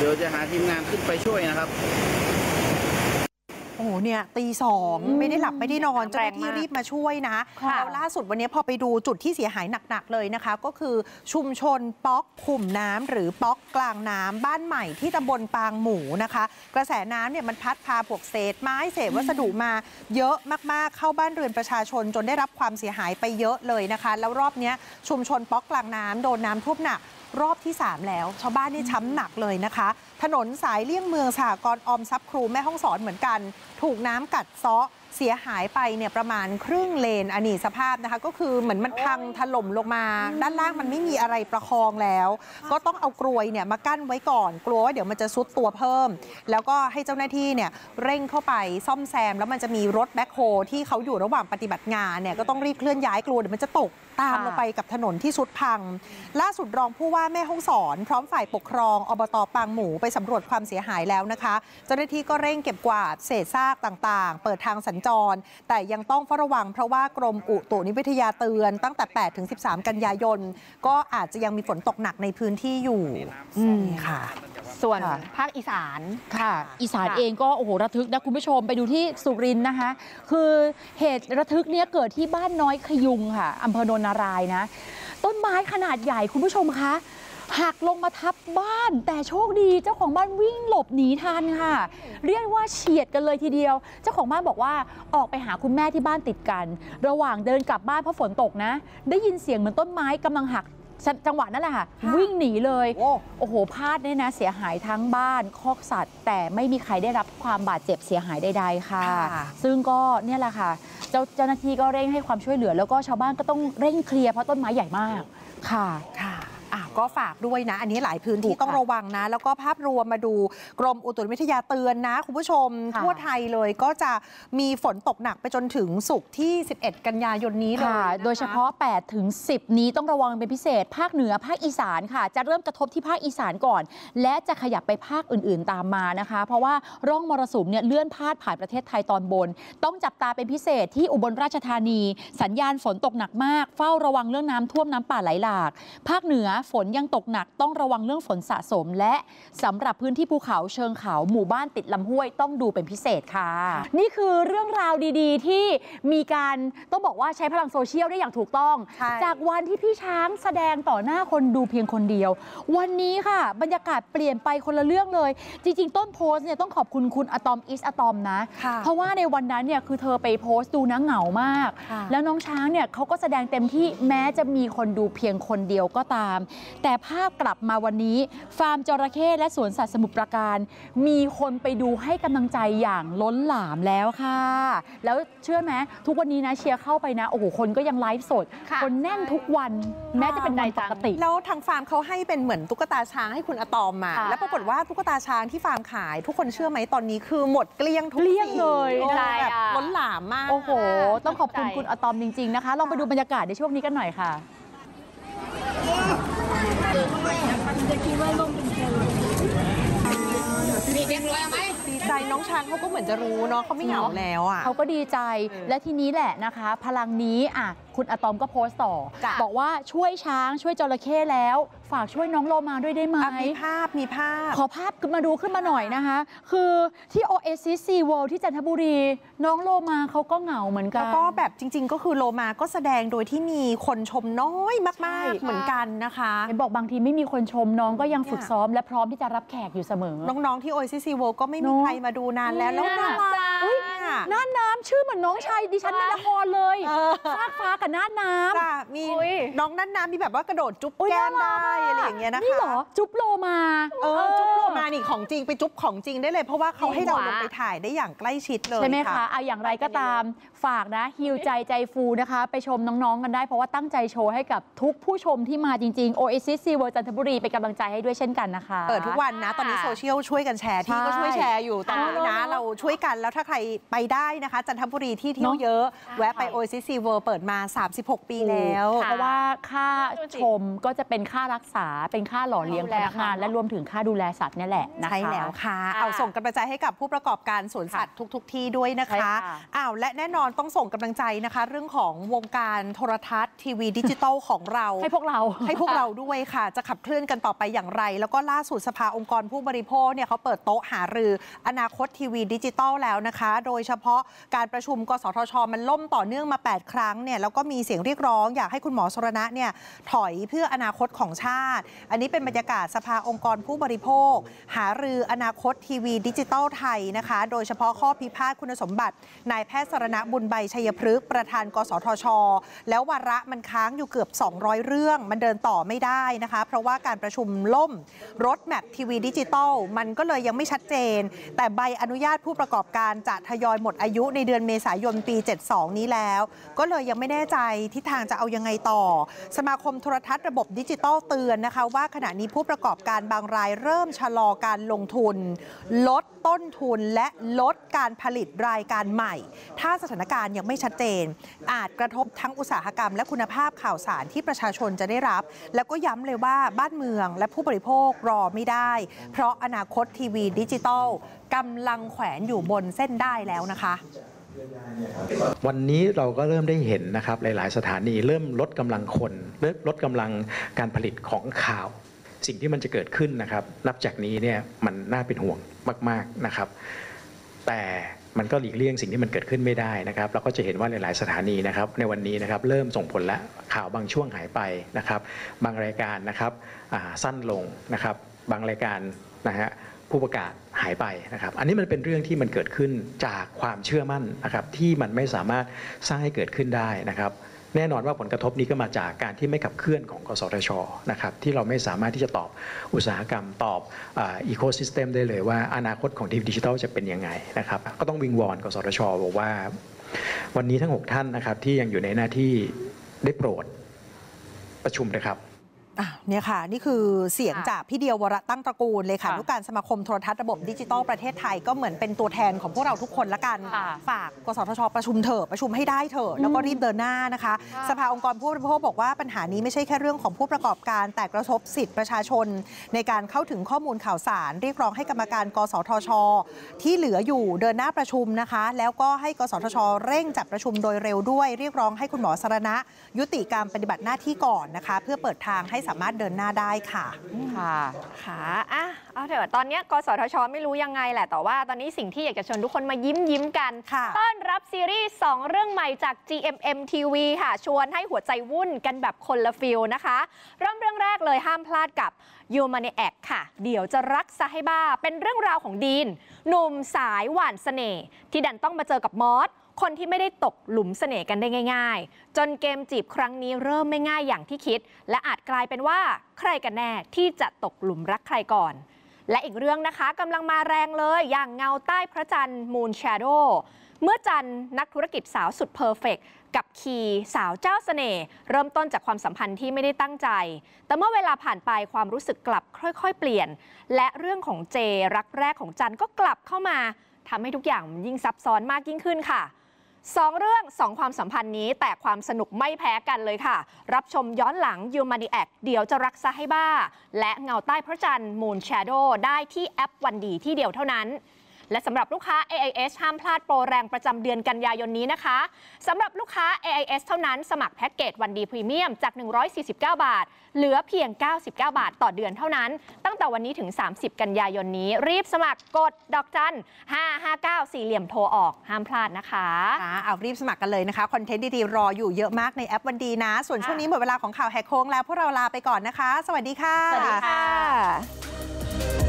ดี๋ยวจะหาทีมงานขึ้นไปช่วยนะครับโอ้โหเนี่ยตี 2ไม่ได้หลับไม่ได้นอนเจ้าหน้าที่รีบมาช่วยนะแล้วล่าสุดวันนี้พอไปดูจุดที่เสียหายหนักๆเลยนะคะก็คือชุมชนป๊อกขุมน้ำหรือป๊อกกลางน้ำบ้านใหม่ที่ตำบลปางหมูนะคะกระแสน้ำเนี่ยมันพัดพาพวกเศษไม้เศษวัสดุมาเยอะมากๆเข้าบ้านเรือนประชาชนจนได้รับความเสียหายไปเยอะเลยนะคะแล้วรอบนี้ชุมชนป๊อกกลางน้ำโดนน้ำท่วมหนักรอบที่ 3แล้วชาวบ้านนี่ช้ำหนักเลยนะคะถนนสายเลี่ยงเมืองสหกรณ์ออมทรัพย์ครูแม่ฮ่องสอนเหมือนกันถูกน้ำกัดเซาะเสียหายไปเนี่ยประมาณครึ่งเลนอันนี้สภาพนะคะก็คือเหมือนมันพังถล่มลงมาด้านล่างมันไม่มีอะไรประคองแล้วก็ต้องเอากลวยเนี่ยมากั้นไว้ก่อนกลัวว่าเดี๋ยวมันจะซุดตัวเพิ่มแล้วก็ให้เจ้าหน้าที่เนี่ยเร่งเข้าไปซ่อมแซมแล้วมันจะมีรถแบ็คโฮที่เขาอยู่ระหว่างปฏิบัติงานเนี่ยก็ต้องรีบเคลื่อนย้ายกลัวเดี๋ยวมันจะตกตามลงไปกับถนนที่ซุดพังล่าสุดรองผู้ว่าแม่ฮ่องสอนพร้อมฝ่ายปกครองอบต.ปางหมูไปสำรวจความเสียหายแล้วนะคะเจ้าหน้าที่ก็เร่งเก็บกวาดเศษซากต่างๆเปิดทางสัญจรแต่ยังต้องเฝ้าระวังเพราะว่ากรมอุตุนิวิทยาเตือนตั้งแต่8 ถึง 13 กันยายนก็อาจจะยังมีฝนตกหนักในพื้นที่อยู่ค่ะส่วนภาคอีสานค่ะอีสานเองก็โอ้โหระทึกนะคุณผู้ชมไปดูที่สุรินทร์นะคะคือเหตุระทึกเนี้ยเกิดที่บ้านน้อยขยุงค่ะอำเภอโนนนารายนะต้นไม้ขนาดใหญ่คุณผู้ชมคะหักลงมาทับบ้านแต่โชคดีเจ้าของบ้านวิ่งหลบหนีทันค่ะเรียกว่าเฉียดกันเลยทีเดียวเจ้าของบ้านบอกว่าออกไปหาคุณแม่ที่บ้านติดกันระหว่างเดินกลับบ้านเพราะฝนตกนะได้ยินเสียงเหมือนต้นไม้กำลังหักจังหวะนั่นแหละค่ะวิ่งหนีเลยโอ้โหพลาดเนี่ยนะเสียหายทั้งบ้านคอกสัตว์แต่ไม่มีใครได้รับความบาดเจ็บเสียหายใดๆค่ะซึ่งก็เนี่ยแหละค่ะเจ้าหน้าที่ก็เร่งให้ความช่วยเหลือแล้วก็ชาวบ้านก็ต้องเร่งเคลียร์เพราะต้นไม้ใหญ่มากค่ะก็ฝากด้วยนะอันนี้หลายพื้นที่ต้องระวังนะแล้วก็ภาพรวมมาดูกรมอุตุนิวิทยาเตือนนะคุณผู้ชมทั่วไทยเลยก็จะมีฝนตกหนักไปจนถึงศุกร์ที่11 กันยายนนี้เลยโดยเฉพาะ8 ถึง 10นี้ต้องระวังเป็นพิเศษภาคเหนือภาคอีสานค่ะจะเริ่มกระทบที่ภาคอีสานก่อนและจะขยับไปภาคอื่นๆตามมานะคะเพราะว่าร่องมรสุมเนี่ยเลื่อนพาดผ่านประเทศไทยตอนบนต้องจับตาเป็นพิเศษที่อุบลราชธานีสัญญาณฝนตกหนักมากเฝ้าระวังเรื่องน้ำท่วมน้ำป่าไหลหลากภาคเหนือฝนยังตกหนักต้องระวังเรื่องฝนสะสมและสำหรับพื้นที่ภูเขาเชิงเขาหมู่บ้านติดลำห้วยต้องดูเป็นพิเศษค่ะนี่คือเรื่องราวดีๆที่มีการต้องบอกว่าใช้พลังโซเชียลได้อย่างถูกต้องจากวันที่พี่ช้างแสดงต่อหน้าคนดูเพียงคนเดียววันนี้ค่ะบรรยากาศเปลี่ยนไปคนละเรื่องเลยจริงๆต้นโพสต์เนี่ยต้องขอบคุณคุณอะตอมอิสอะตอมนะเพราะว่าในวันนั้นเนี่ยคือเธอไปโพสต์ดูนะเหงามากแล้วน้องช้างเนี่ยเขาก็แสดงเต็มที่แม้จะมีคนดูเพียงคนเดียวก็ตามแต่ภาพกลับมาวันนี้ฟาร์มจระเข้และสวนสัตว์สมุทรปราการมีคนไปดูให้กำลังใจอย่างล้นหลามแล้วค่ะแล้วเชื่อไหมทุกวันนี้นะเชียร์เข้าไปนะโอ้โหคนก็ยังไลฟ์สดคนแน่นทุกวันแม้จะเป็นวันปกติแล้วทางฟาร์มเขาให้เป็นเหมือนตุ๊กตาช้างให้คุณอะตอมมาแล้วปรากฏว่าตุ๊กตาช้างที่ฟาร์มขายทุกคนเชื่อไหมตอนนี้คือหมดเกลี้ยงทุกเกลี้ยงเลยแบบล้นหลามมากโอ้โหต้องขอบคุณคุณอะตอมจริงๆนะคะลองไปดูบรรยากาศในช่วงนี้กันหน่อยค่ะดีใจน้องช้างเขาก็เหมือนจะรู้เนาะเขาไม่เหงาแล้วอ่ะเขาก็ดีใจและทีนี้แหละนะคะพลังนี้คุณอะตอมก็โพสต์ต่อบอกว่าช่วยช้างช่วยจระเข้แล้วฝากช่วยน้องโลมาด้วยได้ไหมมีภาพขอภาพขึ้นมาดูขึ้นมาหน่อยนะคะคือที่ Oasis Sea World ที่จันทบุรีน้องโลมาเขาก็เหงาเหมือนกันแล้วก็แบบจริงๆก็คือโลมาก็แสดงโดยที่มีคนชมน้อยมากๆเหมือนกันนะคะเห็นบอกบางทีไม่มีคนชมน้องก็ยังฝึกซ้อมและพร้อมที่จะรับแขกอยู่เสมอน้องๆที่ Oasis Sea World ก็ไม่มีใครมาดูนานแล้วน่ารักน่านน้ำชื่อเหมือนน้องชายดิฉันในละครเลยฟากฟ้ากับน่านน้ำมีน้องน่านน้ำมีแบบว่ากระโดดจุ๊บแก้มได้อะไรอย่างเงี้ยนะคะนี่เหรอจุ๊บโลมาจุ๊บโลมานี่ของจริงไปจุ๊บของจริงได้เลยเพราะว่าเขาให้เราลงไปถ่ายได้อย่างใกล้ชิดเลยใช่ไหมคะเอาอย่างไรก็ตามฝากนะฮิวใจฟูนะคะไปชมน้องๆกันได้เพราะว่าตั้งใจโชว์ให้กับทุกผู้ชมที่มาจริงๆ Oasis Sea World จันทบุรีเป็นกำลังใจให้ด้วยเช่นกันนะคะเปิดทุกวันนะตอนนี้โซเชียลช่วยกันแชร์ที่ก็ช่วยแชร์อยู่ตอนนี้นะเราช่วยกันแล้วถ้าใครไปได้นะคะจันทบุรีที่เที่ยวเยอะแวะไป Oasis Sea World เปิดมา36 ปีแล้วเพราะว่าค่าชมก็จะเป็นค่ารักษาเป็นค่าหล่อเลี้ยงพนักงานและรวมถึงค่าดูแลสัตว์นี่แหละหละนะคะใช่แล้วค่ะเอาส่งกำลังใจให้กับผู้ประกอบการสวนสัตว์ทุกที่ด้วยนะคะและแน่นอนต้องส่งกำลังใจนะคะเรื่องของวงการโทรทัศน์ทีวีดิจิตอลของเราให้พวกเราด้วยค่ะจะขับเคลื่อนกันต่อไปอย่างไรแล้วก็ล่าสุดสภาองค์กรผู้บริโภคเนี่ยเขาเปิดโต๊ะหารืออนาคตทีวีดิจิตอลแล้วนะคะโดยเฉพาะการประชุมกสทช.มันล่มต่อเนื่องมา8ครั้งเนี่ยแล้วก็มีเสียงเรียกร้องอยากให้คุณหมอสรณะเนี่ยถอยเพื่ออนาคตของชาติอันนี้เป็นบรรยากาศสภาองค์กรผู้บริโภคหารืออนาคตทีวีดิจิตอลไทยนะคะโดยเฉพาะข้อพิพาทคุณสมบัตินายแพทย์สรณะบุญใบชัยพฤกษ์ประธานกสทช.แล้ววาระมันค้างอยู่เกือบ200เรื่องมันเดินต่อไม่ได้นะคะเพราะว่าการประชุมล่มรถแมพทีวีดิจิตอลมันก็เลยยังไม่ชัดเจนแต่ใบอนุญาตผู้ประกอบการจะทยอยหมดอายุในเดือนเมษายนปี72นี้แล้วก็เลยยังไม่แน่ใจทิศทางจะเอายังไงต่อสมาคมโทรทัศน์ระบบดิจิตอลเตือนนะคะว่าขณะนี้ผู้ประกอบการบางรายเริ่มชะลอการลงทุนลดต้นทุนและลดการผลิตรายการใหม่ถ้าสถานการณ์ยังไม่ชัดเจนอาจกระทบทั้งอุตสาหกรรมและคุณภาพข่าวสารที่ประชาชนจะได้รับแล้วก็ย้ำเลยว่าบ้านเมืองและผู้บริโภครอไม่ได้เพราะอนาคตทีวีดิจิตอลกำลังแขวนอยู่บนเส้นได้แล้วนะคะวันนี้เราก็เริ่มได้เห็นนะครับหลายๆสถานีเริ่มลดกำลังคนลดกำลังการผลิตของข่าวสิ่งที่มันจะเกิดขึ้นนะครับนับจากนี้เนี่ยมันน่าเป็นห่วงมากๆนะครับแต่มันก็หลีกเลี่ยงสิ่งที่มันเกิดขึ้นไม่ได้นะครับเราก็จะเห็นว่าหลายๆสถานีนะครับในวันนี้นะครับเริ่มส่งผลและข่าวบางช่วงหายไปนะครับบางรายการนะครับสั้นลงนะครับบางรายการนะฮะผู้ประกาศหายไปนะครับอันนี้มันเป็นเรื่องที่มันเกิดขึ้นจากความเชื่อมั่นนะครับที่มันไม่สามารถสร้างให้เกิดขึ้นได้นะครับแน่นอนว่าผลกระทบนี้ก็มาจากการที่ไม่ขับเคลื่อนของกสทช.นะครับที่เราไม่สามารถที่จะตอบอุตสาหกรรมตอบอีโคซิสเต็มได้เลยว่าอนาคตของทีวีดิจิทัลจะเป็นยังไงนะครับก็ต้องวิงวอนกสทช.บอกว่าวันนี้ทั้ง6ท่านนะครับที่ยังอยู่ในหน้าที่ได้โปรดประชุมนะครับเนี่ยค่ะนี่คือเสียงจากพี่เดียววรตั้งตระกูลเลยค่ะผู้การสมาคมโทรทัศน์ระบบดิจิทัลประเทศไทยก็เหมือนเป็นตัวแทนของพวกเราทุกคนละกันฝากกสทช.ประชุมเถอะประชุมให้ได้เถอะแล้วก็รีบเดินหน้านะคะสภาองค์กรผู้บริโภคบอกว่าปัญหานี้ไม่ใช่แค่เรื่องของผู้ประกอบการแต่กระทบสิทธิประชาชนในการเข้าถึงข้อมูลข่าวสารเรียกร้องให้กรรมการกสทช.ที่เหลืออยู่เดินหน้าประชุมนะคะแล้วก็ให้กสทช.เร่งจัดประชุมโดยเร็วด้วยเรียกร้องให้คุณหมอสรณะยุติการปฏิบัติหน้าที่ก่อนนะคะเพื่อเปิดทางให้สามารถเดินหน้าได้ค่ะเอาเถอะตอนนี้กสทช.ไม่รู้ยังไงแหละแต่ว่าตอนนี้สิ่งที่อยากจะชวนทุกคนมายิ้มกันต้อนรับซีรีส์2เรื่องใหม่จาก GMM TV ค่ะชวนให้หัวใจวุ่นกันแบบคนละฟิลนะคะเริ่มเรื่องแรกเลยห้ามพลาดกับ Humaniac ค่ะเดี๋ยวจะรักซะให้บ้าเป็นเรื่องราวของดีนหนุ่มสายหวานเสน่ห์ที่ดันต้องมาเจอกับมอสคนที่ไม่ได้ตกหลุมเสน่ห์กันได้ง่ายๆจนเกมจีบครั้งนี้เริ่มไม่ง่ายอย่างที่คิดและอาจกลายเป็นว่าใครกันแน่ที่จะตกหลุมรักใครก่อนและอีกเรื่องนะคะกำลังมาแรงเลยอย่างเงาใต้พระจันทร์ Moon Shadow เมื่อจันนักธุรกิจสาวสุดเพอร์เฟกต์กับคีสาวเจ้าเสน่ห์เริ่มต้นจากความสัมพันธ์ที่ไม่ได้ตั้งใจแต่เมื่อเวลาผ่านไปความรู้สึกกลับค่อยๆเปลี่ยนและเรื่องของเจรักแรกของจันก็กลับเข้ามาทำให้ทุกอย่างยิ่งซับซ้อนมากยิ่งขึ้นค่ะ2เรื่อง2ความสัมพันธ์นี้แต่ความสนุกไม่แพ้กันเลยค่ะรับชมย้อนหลัง Humaniac เดี๋ยวจะรักซะให้บ้าและเงาใต้พระจันทร์ Moon Shadow ได้ที่แอปวันดีที่เดียวเท่านั้นและสำหรับลูกค้า AIS ห้ามพลาดโปรแรงประจำเดือนกันยายนนี้นะคะสำหรับลูกค้า AIS เท่านั้นสมัครแพ็กเกจวันดีพรีเมียมจาก149 บาทเหลือเพียง99 บาทต่อเดือนเท่านั้นตั้งแต่วันนี้ถึง30กันยายนนี้รีบสมัครกดดอกจัน559สี่เหลี่ยมโทรออกห้ามพลาดนะคะเอารีบสมัครกันเลยนะคะคอนเทนต์ดีๆรออยู่เยอะมากในแอปวันดีนะส่วนช่วงนี้หมดเวลาของข่าวแหกโค้งแล้วพวกเราลาไปก่อนนะคะสวัสดีค่ะสวัสดีค่ะ